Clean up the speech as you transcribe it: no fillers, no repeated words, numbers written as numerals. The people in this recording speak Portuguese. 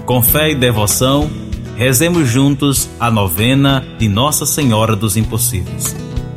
Com fé e devoção, rezemos juntos a novena de Nossa Senhora dos Impossíveis.